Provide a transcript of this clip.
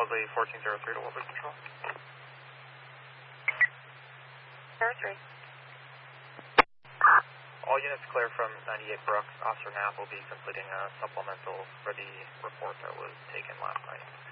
Leslie 1403 to Woodley Control. 03. All units clear from 98 Brooks. Officer Knapp will be completing a supplemental for the report that was taken last night.